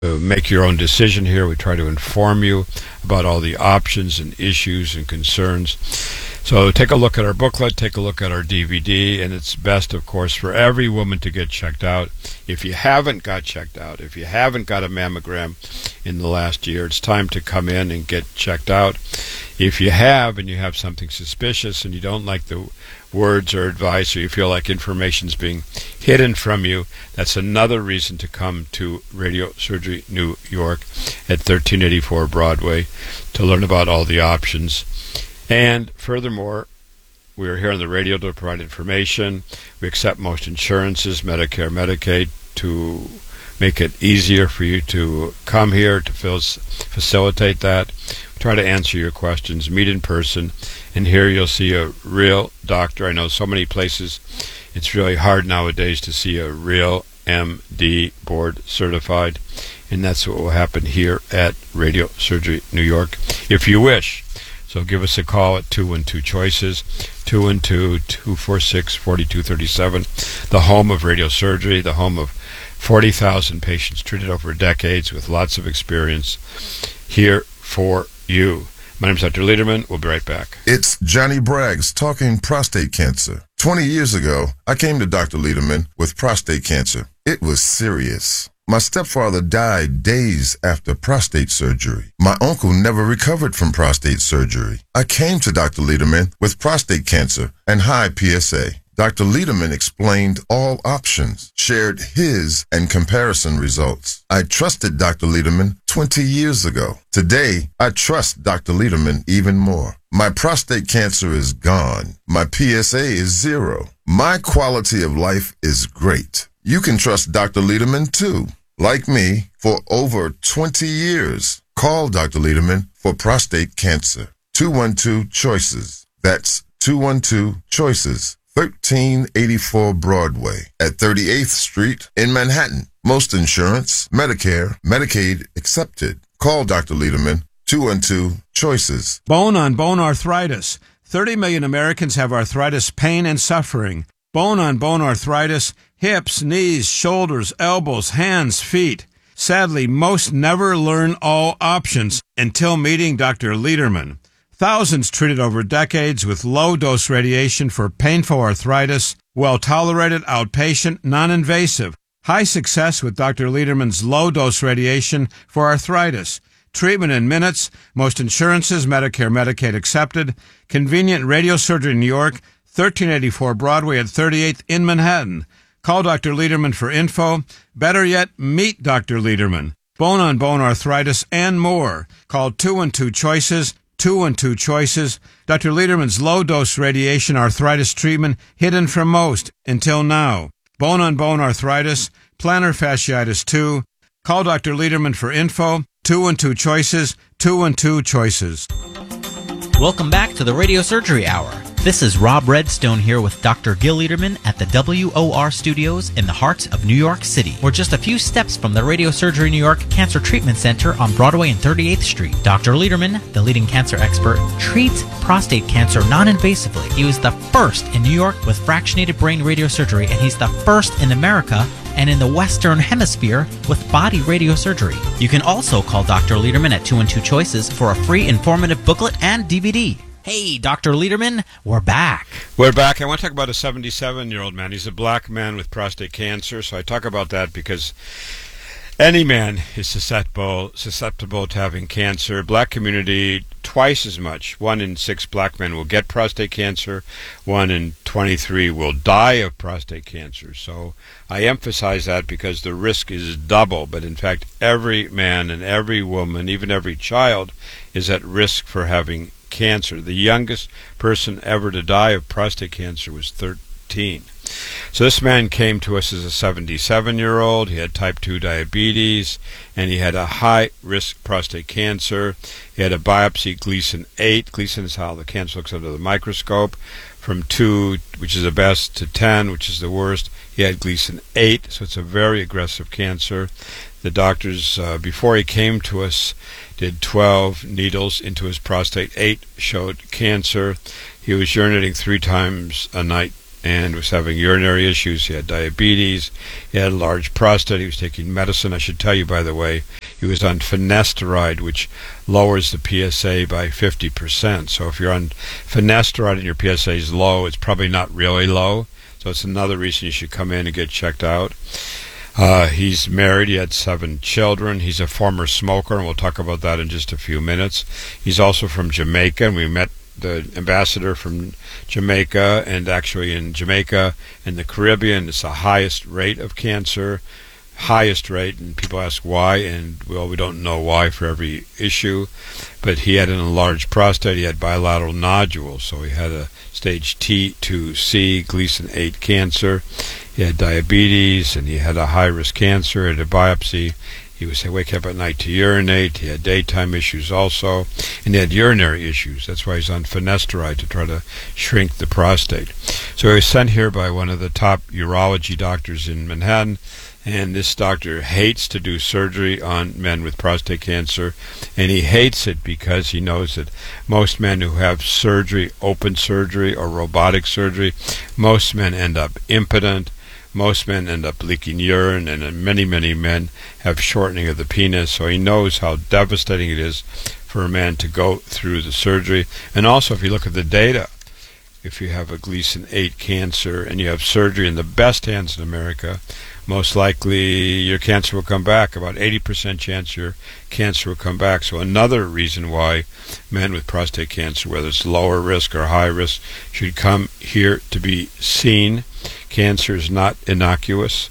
make your own decision here. We try to inform you about all the options and issues and concerns. So take a look at our booklet, take a look at our DVD, and it's best, of course, for every woman to get checked out. If you haven't got checked out, if you haven't got a mammogram in the last year, it's time to come in and get checked out. If you have, and you have something suspicious and you don't like the words or advice, or you feel like information's being hidden from you, that's another reason to come to Radio Surgery New York at 1384 Broadway to learn about all the options. And furthermore, we are here on the radio to provide information. We accept most insurances, Medicare, Medicaid, to make it easier for you to come here to facilitate that. We try to answer your questions, meet in person, and here you'll see a real doctor. I know so many places it's really hard nowadays to see a real MD board certified, and that's what will happen here at Radio Surgery New York if you wish. So give us a call at 212-CHOICES, 212-246-4237, the home of radiosurgery, the home of 40,000 patients treated over decades with lots of experience, here for you. My name is Dr. Lederman. We'll be right back. It's Johnny Braggs talking prostate cancer. 20 years ago, I came to Dr. Lederman with prostate cancer. It was serious. My stepfather died days after prostate surgery. My uncle never recovered from prostate surgery. I came to Dr. Lederman with prostate cancer and high PSA. Dr. Lederman explained all options, shared his and comparison results. I trusted Dr. Lederman 20 years ago. Today, I trust Dr. Lederman even more. My prostate cancer is gone. My PSA is 0. My quality of life is great. You can trust Dr. Lederman too. Like me, for over 20 years. Call Dr. Lederman for prostate cancer. 212-CHOICES. That's 212-CHOICES. 1384 Broadway at 38th Street in Manhattan. Most insurance, Medicare, Medicaid accepted. Call Dr. Lederman, 212-CHOICES. Bone-on-bone arthritis. 30 million Americans have arthritis pain and suffering. Bone-on-bone arthritis, hips, knees, shoulders, elbows, hands, feet. Sadly, most never learn all options until meeting Dr. Lederman. Thousands treated over decades with low-dose radiation for painful arthritis, well-tolerated, outpatient, non-invasive. High success with Dr. Lederman's low-dose radiation for arthritis. Treatment in minutes, most insurances, Medicare, Medicaid accepted. Convenient radiosurgery in New York, 1384 Broadway at 38th in Manhattan. Call Dr. Lederman for info. Better yet, meet Dr. Lederman. Bone-on-bone arthritis and more. Call 212-CHOICES. 212-CHOICES. Dr. Lederman's low-dose radiation arthritis treatment hidden from most until now. Bone-on-bone arthritis, plantar fasciitis 2. Call Dr. Lederman for info. 212-CHOICES. 212-CHOICES. Welcome back to the Radio Surgery Hour. This is Rob Redstone here with Dr. Gil Lederman at the WOR Studios in the heart of New York City. We're just a few steps from the Radio Surgery New York Cancer Treatment Center on Broadway and 38th Street. Dr. Lederman, the leading cancer expert, treats prostate cancer non-invasively. He was the first in New York with fractionated brain radiosurgery, and he's the first in America and in the Western Hemisphere with body radiosurgery. You can also call Dr. Lederman at 212-CHOICES for a free informative booklet and DVD. Hey, Dr. Lederman, we're back. We're back. I want to talk about a 77-year-old man. He's a black man with prostate cancer, so I talk about that because any man is susceptible to having cancer. Black community, twice as much. 1 in 6 black men will get prostate cancer. 1 in 23 will die of prostate cancer. So I emphasize that because the risk is double. But in fact, every man and every woman, even every child, is at risk for having cancer. The youngest person ever to die of prostate cancer was 13. So this man came to us as a 77-year-old. He had type 2 diabetes, and he had a high-risk prostate cancer. He had a biopsy Gleason 8. Gleason is how the cancer looks under the microscope. From 2, which is the best, to 10, which is the worst. He had Gleason 8, so it's a very aggressive cancer. The doctors, before he came to us, did 12 needles into his prostate. 8 showed cancer. He was urinating 3 times a night and was having urinary issues. He had diabetes. He had a large prostate. He was taking medicine. I should tell you, by the way, he was on finasteride, which lowers the PSA by 50%. So if you're on finasteride and your PSA is low, it's probably not really low. So it's another reason you should come in and get checked out. He's married. He had 7 children. He's a former smoker, and we'll talk about that in just a few minutes. He's also from Jamaica, and we met the ambassador from Jamaica, and actually in Jamaica and the Caribbean, it's the highest rate of cancer, highest rate, and people ask why, and well, we don't know why for every issue, but he had an enlarged prostate. He had bilateral nodules, so he had a stage T2C Gleason 8 cancer. He had diabetes, and he had a high-risk cancer. He had a biopsy. He was waking up at night to urinate. He had daytime issues also, and he had urinary issues. That's why he's on finasteride, to try to shrink the prostate. So he was sent here by one of the top urology doctors in Manhattan, and this doctor hates to do surgery on men with prostate cancer, and he hates it because he knows that most men who have surgery, open surgery or robotic surgery, most men end up impotent. Most men end up leaking urine, and many, many men have shortening of the penis. So he knows how devastating it is for a man to go through the surgery. And also, if you look at the data, if you have a Gleason 8 cancer and you have surgery in the best hands in America, most likely your cancer will come back. About 80% chance your cancer will come back. So another reason why men with prostate cancer, whether it's lower risk or high risk, should come here to be seen. Cancer is not innocuous.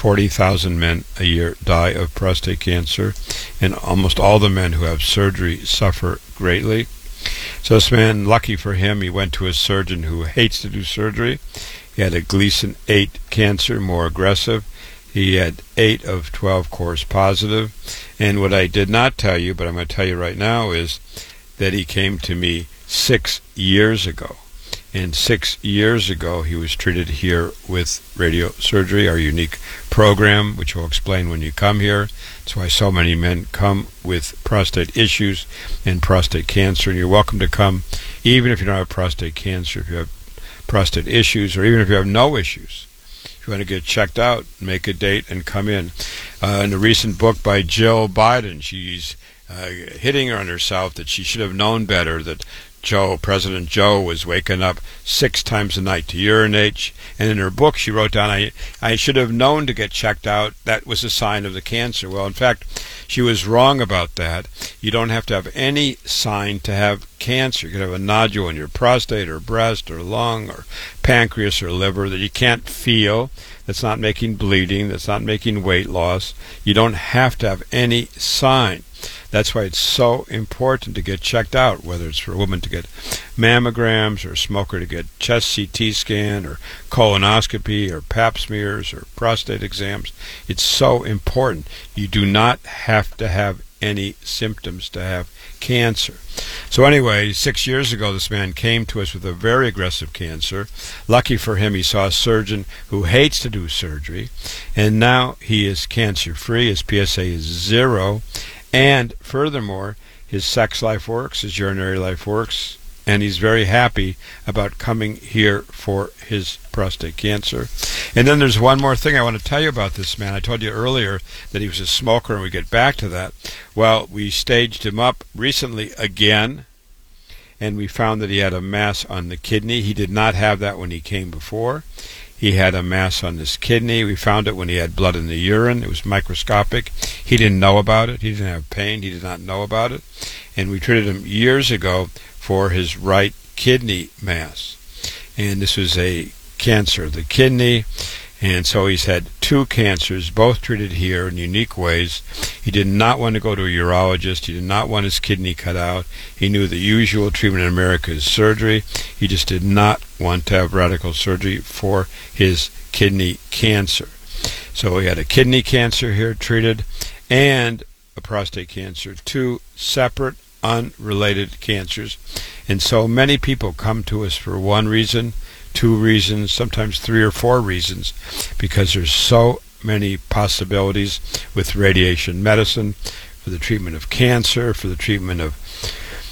40,000 men a year die of prostate cancer, and almost all the men who have surgery suffer greatly. So this man, lucky for him, he went to a surgeon who hates to do surgery. He had a Gleason 8 cancer, more aggressive. He had 8 of 12 cores positive. And what I did not tell you, but I'm going to tell you right now, is that he came to me 6 years ago. And 6 years ago, he was treated here with radiosurgery, our unique program, which we'll explain when you come here. That's why so many men come with prostate issues and prostate cancer. And you're welcome to come, even if you don't have prostate cancer, if you have prostate issues, or even if you have no issues. If you want to get checked out, make a date and come in. In a recent book by Jill Biden, she's hitting on herself that she should have known better, that President Joe was waking up 6 times a night to urinate. And in her book, she wrote down, I should have known to get checked out. That was a sign of the cancer. Well, in fact, she was wrong about that. You don't have to have any sign to have cancer. You could have a nodule in your prostate or breast or lung or pancreas or liver that you can't feel, that's not making bleeding, that's not making weight loss. You don't have to have any sign. That's why it's so important to get checked out, whether it's for a woman to get mammograms or a smoker to get chest CT scan or colonoscopy or pap smears or prostate exams. It's so important. You do not have to have any symptoms to have cancer. So anyway, 6 years ago, this man came to us with a very aggressive cancer. Lucky for him, he saw a surgeon who hates to do surgery, and now he is cancer-free. His PSA is 0. And furthermore, his sex life works, his urinary life works, and he's very happy about coming here for his prostate cancer. And then there's one more thing I want to tell you about this man. I told you earlier that he was a smoker, and we get back to that. Well, we staged him up recently again, and we found that he had a mass on the kidney. He did not have that when he came before. He had a mass on his kidney. We found it when he had blood in the urine. It was microscopic. He didn't know about it. He didn't have pain. He did not know about it. And we treated him years ago for his right kidney mass. And this was a cancer of the kidney. And so he's had 2 cancers, both treated here in unique ways. He did not want to go to a urologist. He did not want his kidney cut out. He knew the usual treatment in America is surgery. He just did not want to have radical surgery for his kidney cancer. So he had a kidney cancer here treated and a prostate cancer, 2 separate, unrelated cancers. And so many people come to us for one reason, 2 reasons, sometimes 3 or 4 reasons, because there's so many possibilities with radiation medicine for the treatment of cancer, for the treatment of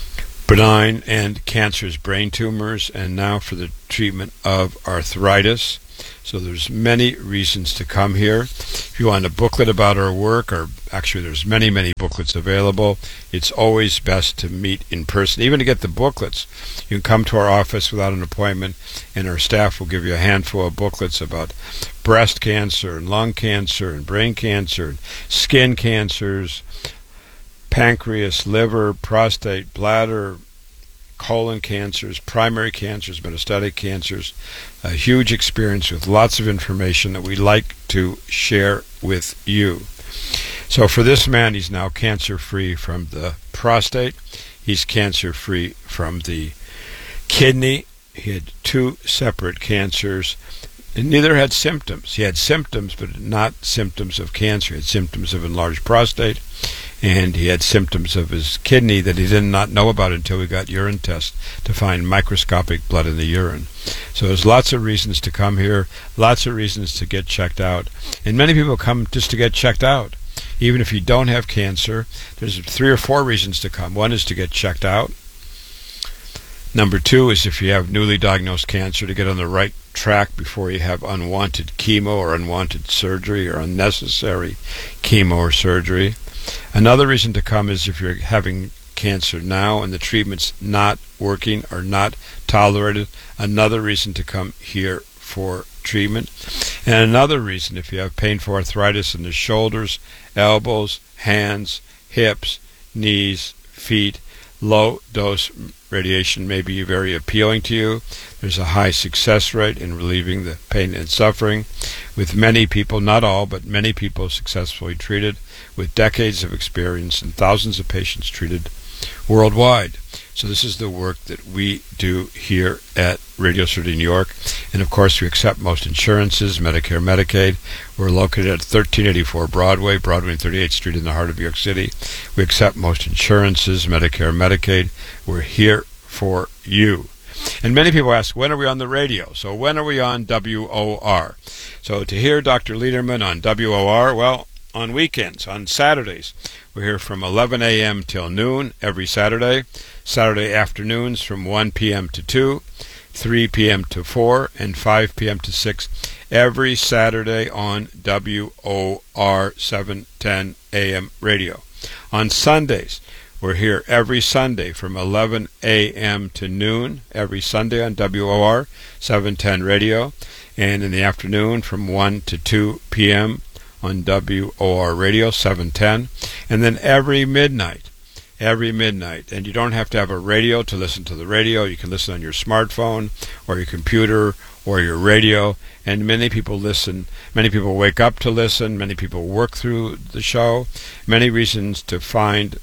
benign and cancerous brain tumors, and now for the treatment of arthritis. So there's many reasons to come here. If you want a booklet about our work, or actually there's many booklets available, it's always best to meet in person. Even to get the booklets, you can come to our office without an appointment, and our staff will give you a handful of booklets about breast cancer and lung cancer and brain cancer and skin cancers, pancreas, liver, prostate, bladder, colon cancers, primary cancers, metastatic cancers. A huge experience with lots of information that we like to share with you. So for this man, he's now cancer-free from the prostate. He's cancer-free from the kidney. He had 2 separate cancers, and neither had symptoms. He had symptoms, but not symptoms of cancer. He had symptoms of enlarged prostate, and he had symptoms of his kidney that he did not know about until we got urine tests to find microscopic blood in the urine. So there's lots of reasons to come here, lots of reasons to get checked out. And many people come just to get checked out. Even if you don't have cancer, there's 3 or 4 reasons to come. One is to get checked out. Number 2 is if you have newly diagnosed cancer, to get on the right track before you have unwanted chemo or unwanted surgery or unnecessary chemo or surgery. Another reason to come is if you're having cancer now and the treatment's not working or not tolerated. Another reason to come here for treatment. And another reason, if you have painful arthritis in the shoulders, elbows, hands, hips, knees, feet, low-dose radiation may be very appealing to you. There's a high success rate in relieving the pain and suffering, with many people, not all, but many people successfully treated, with decades of experience and thousands of patients treated worldwide. So this is the work that we do here at Radio Surgery New York. And of course, we accept most insurances, Medicare, Medicaid. We're located at 1384 Broadway and 38th Street in the heart of New York City. We accept most insurances, Medicare, Medicaid. We're here for you. And many people ask, when are we on the radio? So when are we on WOR? So to hear Dr. Lederman on WOR, well, on weekends, on Saturdays. We're here from 11 a.m. till noon every Saturday. Saturday afternoons from 1 p.m. to 2, 3 p.m. to 4, and 5 p.m. to 6 every Saturday on WOR 710 AM radio. On Sundays, we're here every Sunday from 11 a.m. to noon every Sunday on WOR 710 radio, and in the afternoon from 1 to 2 p.m. on WOR radio 710, and then every midnight, and you don't have to have a radio to listen to the radio. You can listen on your smartphone or your computer or your radio, and many people listen. Many people wake up to listen. Many people work through the show. Many reasons to find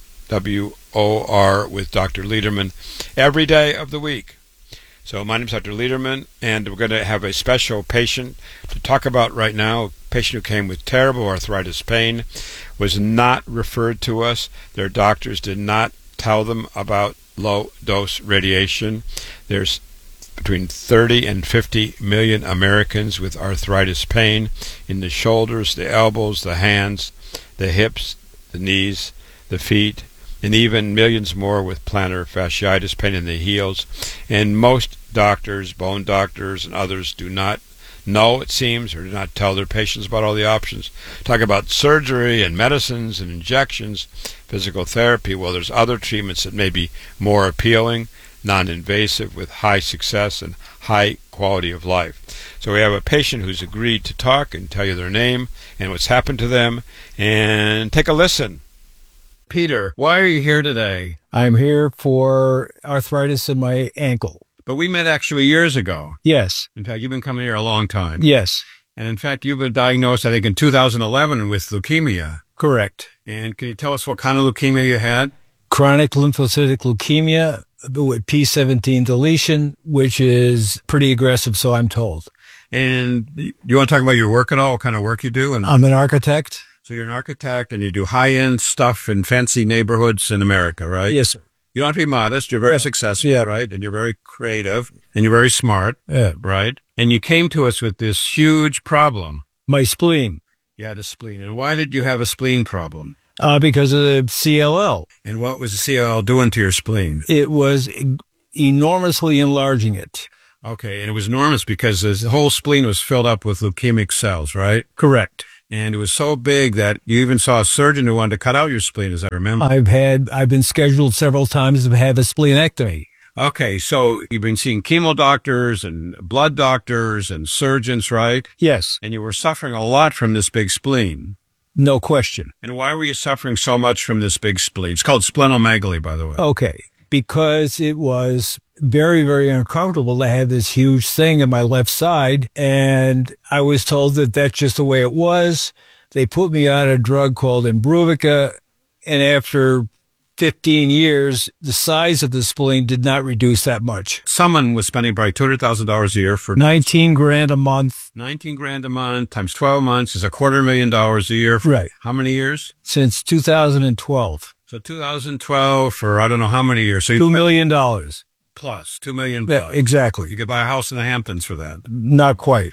WOR with Dr. Lederman every day of the week. So my name is Dr. Lederman, and we're going to have a special patient to talk about right now. A patient who came with terrible arthritis pain, was not referred to us. Their doctors did not tell them about low-dose radiation. There's between 30 and 50 million Americans with arthritis pain in the shoulders, the elbows, the hands, the hips, the knees, the feet, and even millions more with plantar fasciitis pain in the heels. And most doctors, bone doctors and others, do not know, it seems, or do not tell their patients about all the options. Talk about surgery and medicines and injections, physical therapy. Well, there's other treatments that may be more appealing, non-invasive, with high success and high quality of life. So we have a patient who's agreed to talk and tell you their name and what's happened to them, and take a listen. Peter, why are you here today? I'm here for arthritis in my ankle. But we met actually years ago. Yes. In fact, you've been coming here a long time. Yes. And in fact, you've been diagnosed, I think, in 2011 with leukemia. Correct. And can you tell us what kind of leukemia you had? Chronic lymphocytic leukemia with P17 deletion, which is pretty aggressive, so I'm told. And you want to talk about your work at all? What kind of work you do? And I'm an architect. So you're an architect and you do high-end stuff in fancy neighborhoods in America, right? Yes, sir. You don't have to be modest. You're very successful, right? And you're very creative and you're very smart, right? And you came to us with this huge problem. My spleen. You had a spleen. And why did you have a spleen problem? Because of the CLL. And what was the CLL doing to your spleen? It was enormously enlarging it. Okay, and it was enormous because the whole spleen was filled up with leukemic cells, right? Correct. And it was so big that you even saw a surgeon who wanted to cut out your spleen, as I remember. I've been scheduled several times to have a splenectomy. Okay, so you've been seeing chemo doctors and blood doctors and surgeons, right? Yes. And you were suffering a lot from this big spleen. No question. And why were you suffering so much from this big spleen? It's called splenomegaly, by the way. Okay. Because it was very, very uncomfortable to have this huge thing in my left side. And I was told that that's just the way it was. They put me on a drug called Imbruvica. And after 15 years, the size of the spleen did not reduce that much. Someone was spending probably $200,000 a year for $19,000 a month. $19,000 a month times 12 months is $250,000 a year. Right. How many years? Since 2012. So 2012 for I don't know how many years. So $2 million. Plus, $2 million. Yeah, exactly. You could buy a house in the Hamptons for that. Not quite.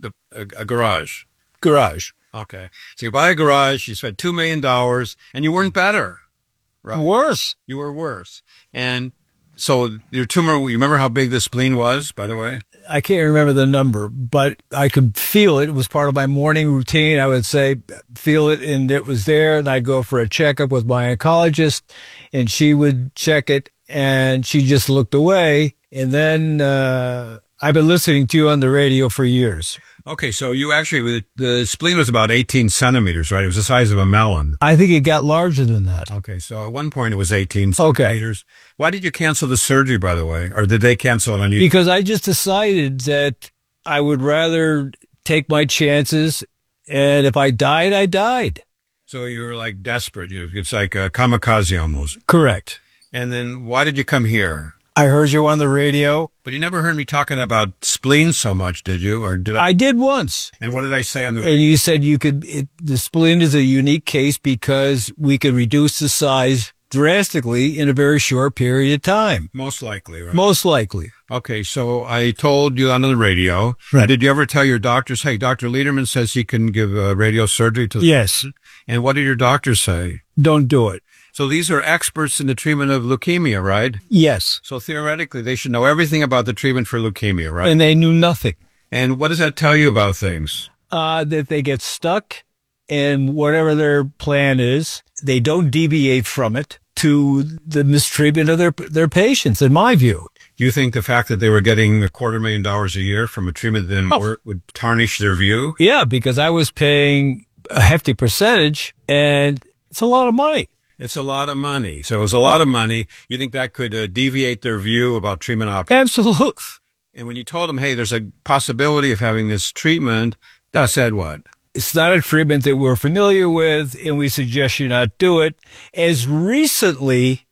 A garage. Garage. Okay. So you buy a garage, you spent $2 million, and you weren't better. Right. Worse. You were worse. And so your tumor, you remember how big the spleen was, by the way? I can't remember the number, but I could feel it. It was part of my morning routine. I would say, feel it, and it was there. And I'd go for a checkup with my oncologist, and she would check it, and she just looked away. And then I've been listening to you on the radio for years. Okay, so you actually, the spleen was about 18 centimeters, right? It was the size of a melon. I think it got larger than that. Okay, so at one point it was 18 centimeters. Why did you cancel the surgery, by the way? Or did they cancel it on you? Because I just decided that I would rather take my chances, and if I died, I died. So you were like desperate. It's like a kamikaze almost. Correct. And then why did you come here? I heard you on the radio. But you never heard me talking about spleen so much, did you? Or did I? I did once. And what did I say on the? And you said the spleen is a unique case because we could reduce the size drastically in a very short period of time. Most likely, right? Most likely. Okay, so I told you on the radio. Right. Did you ever tell your doctors, hey, Dr. Lederman says he can give radio surgery to? Yes. And what did your doctors say? Don't do it. So these are experts in the treatment of leukemia, right? Yes. So theoretically, they should know everything about the treatment for leukemia, right? And they knew nothing. And what does that tell you about things? That they get stuck in whatever their plan is. They don't deviate from it to the mistreatment of their patients, in my view. You think the fact that they were getting $250,000 a year from a treatment that didn't work would tarnish their view? Yeah, because I was paying a hefty percentage, and it's a lot of money. It's a lot of money. So it was a lot of money. You think that could deviate their view about treatment options? Absolutely. And when you told them, hey, there's a possibility of having this treatment, that said what? It's not a treatment that we're familiar with, and we suggest you not do it. As recently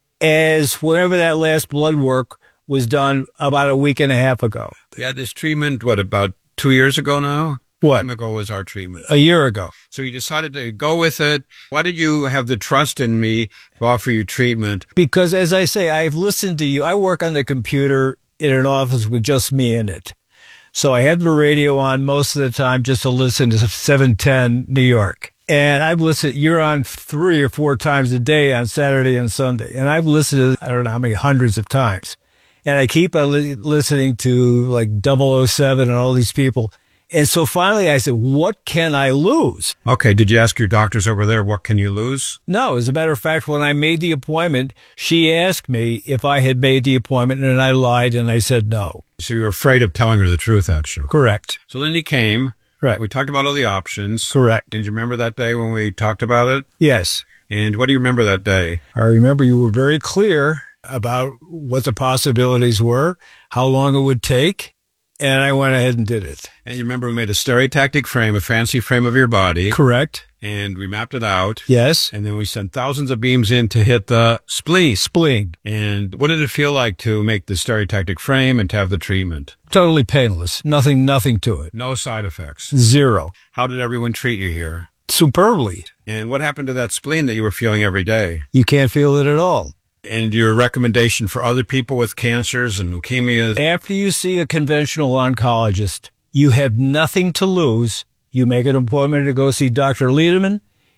as whenever that last blood work was done about a week and a half ago. You had this treatment, about 2 years ago now? What? Time ago was our treatment. A year ago. So you decided to go with it. Why did you have the trust in me to offer you treatment? Because, as I say, I've listened to you. I work on the computer in an office with just me in it. So I had the radio on most of the time just to listen to 710 New York. And I've listened, you're on 3 or 4 times a day on Saturday and Sunday. And I've listened to, I don't know how many hundreds of times. And I keep listening to like 007 and all these people. And so finally I said, what can I lose? Okay. Did you ask your doctors over there, what can you lose? No. As a matter of fact, when I made the appointment, she asked me if I had made the appointment, and I lied, and I said no. So you were afraid of telling her the truth, actually. Correct. So then you came. Right. We talked about all the options. Correct. Did you remember that day when we talked about it? Yes. And what do you remember that day? I remember you were very clear about what the possibilities were, how long it would take, and I went ahead and did it. And you remember we made a stereotactic frame, a fancy frame of your body. Correct. And we mapped it out. Yes. And then we sent thousands of beams in to hit the spleen. Spleen. And what did it feel like to make the stereotactic frame and to have the treatment? Totally painless. Nothing to it. No side effects. 0. How did everyone treat you here? Superbly. And what happened to that spleen that you were feeling every day? You can't feel it at all. And your recommendation for other people with cancers and leukemias? After you see a conventional oncologist, you have nothing to lose. You make an appointment to go see Dr. Lederman.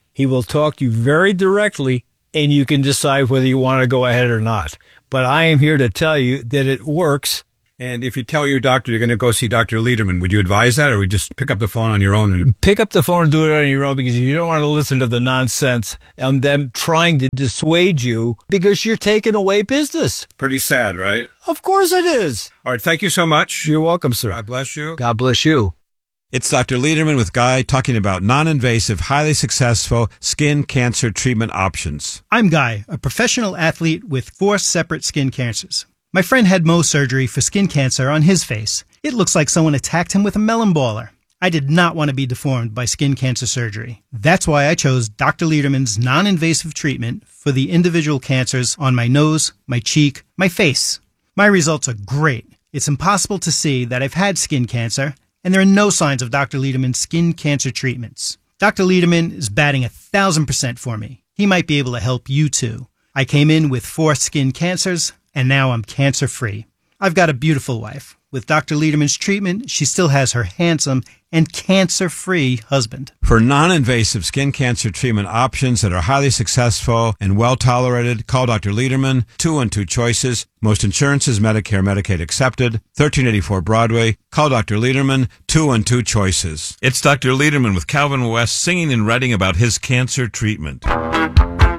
He will talk to you very directly, and you can decide whether you want to go ahead or not. But I am here to tell you that it works. And if you tell your doctor you're going to go see Dr. Lederman, would you advise that, or would you just pick up the phone on your own? And Pick up the phone and do it on your own, because you don't want to listen to the nonsense and them trying to dissuade you because you're taking away business. pretty sad, right? Of course it is. All right, thank you so much. You're welcome, sir. God bless you. God bless you. It's Dr. Lederman with Guy talking about non-invasive, highly successful skin cancer treatment options. I'm Guy, a professional athlete with 4 separate skin cancers. My friend had Mohs surgery for skin cancer on his face. It looks like someone attacked him with a melon baller. I did not want to be deformed by skin cancer surgery. That's why I chose Dr. Lederman's non-invasive treatment for the individual cancers on my nose, my cheek, my face. My results are great. It's impossible to see that I've had skin cancer, and there are no signs of Dr. Lederman's skin cancer treatments. Dr. Lederman is batting 1,000% for me. He might be able to help you too. I came in with 4 skin cancers, and now I'm cancer-free. I've got a beautiful wife. With Dr. Lederman's treatment, she still has her handsome and cancer-free husband. For non-invasive skin cancer treatment options that are highly successful and well-tolerated, call Dr. Lederman, 212 Choices. Most insurances, Medicare, Medicaid accepted. 1384 Broadway. Call Dr. Lederman, 212 Choices. It's Dr. Lederman with Calvin West singing and writing about his cancer treatment.